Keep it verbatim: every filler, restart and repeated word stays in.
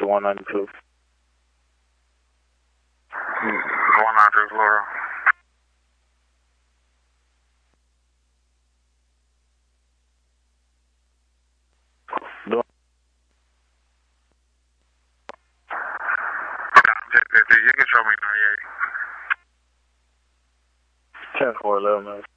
to one ninety-two. one ninety-two, Laura. You can show me ninety-eight. ten four eleven.